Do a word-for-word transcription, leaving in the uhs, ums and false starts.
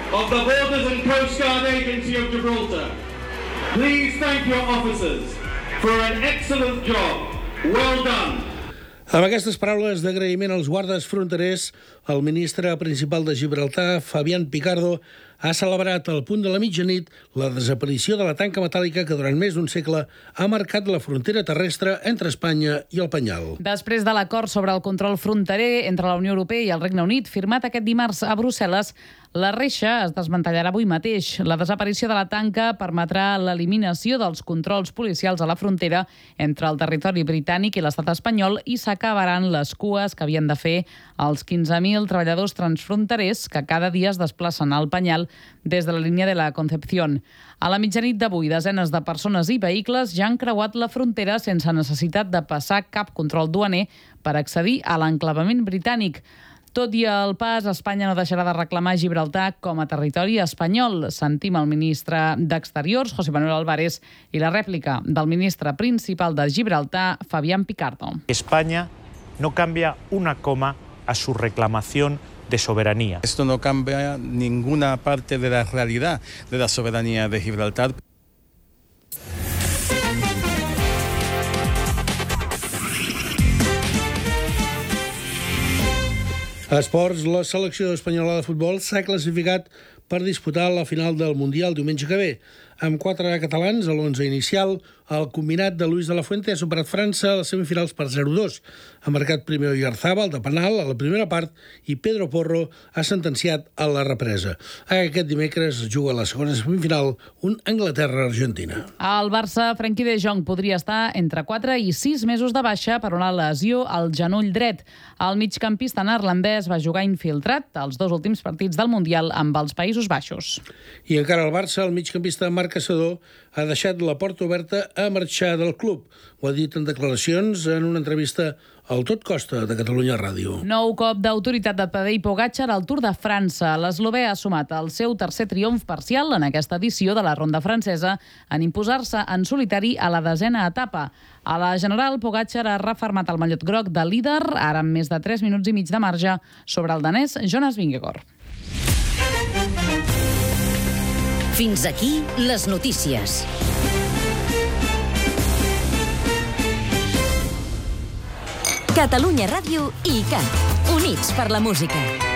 of the Borders and Coast Guard Agency of Gibraltar, please thank your officers for an excellent job. Well done. Amb aquestes paraules d'agraïment als guardes fronterers, el ministre principal de Gibraltar, Fabián Picardo, ha celebrat al punt de la mitjanit la desaparició de la tanca metàl·lica que durant més d'un segle ha marcat la frontera terrestre entre Espanya i el Penyal. Després de l'acord sobre el control fronterer entre la Unió Europea i el Regne Unit, firmat aquest dimarts a Brussel·les, la reixa es desmantellarà avui mateix. La desaparició de la tanca permetrà l'eliminació dels controls policials a la frontera entre el territori britànic i l'estat espanyol i s'acabaran les cues que havien de fer els quinze mil treballadors transfronterers que cada dia es desplacen al Penyal des de la línia de la Concepción. A la mitjanit d'avui, desenes de persones i vehicles ja han creuat la frontera sense necessitat de passar cap control duaner per accedir a l'enclavament britànic. Tot i el pas, Espanya no deixarà de reclamar Gibraltar com a territori espanyol. Sentim el ministre d'Exteriors, José Manuel Álvarez, i la rèplica del ministre principal de Gibraltar, Fabián Picardo. España no cambia una coma a su reclamación de soberanía. Esto no cambia ninguna parte de la realidad de la soberanía de Gibraltar. A esports, la selecció espanyola de futbol s'ha classificat per disputar la final del Mundial diumenge que ve. Amb quatre catalans a l'onze inicial, el combinat de Luis de la Fuente ha superat França a les semifinals per zero dos. Ha marcat primer Oyarzabal de penal a la primera part i Pedro Porro ha sentenciat a la represa. Aquest dimecres es juga a la segona semifinal un Anglaterra-Argentina. El Barça, Frenkie de Jong, podria estar entre quatre i sis mesos de baixa per una lesió al genoll dret. El migcampista neerlandès va jugar infiltrat els dos últims partits del Mundial amb els Països Baixos. I encara al Barça, el migcampista Marc Caçador ha deixat la porta oberta a marxar del club. Ho ha dit en declaracions en una entrevista al Tot Costa de Catalunya Ràdio. Nou cop d'autoritat de Tadej Pogačar al Tour de França. L'eslovè ha sumat el seu tercer triomf parcial en aquesta edició de la ronda francesa en imposar-se en solitari a la desena etapa. A la general, Pogačar ha refermat el mallot groc de líder, ara amb més de tres minuts i mig de marge, sobre el danès Jonas Vingegaard. Fins aquí les notícies. Catalunya Ràdio i I C A T, units per la música.